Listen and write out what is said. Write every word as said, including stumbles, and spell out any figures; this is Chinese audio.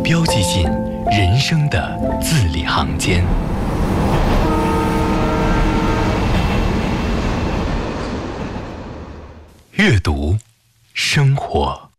标记进人生的字里行间。阅读，生活。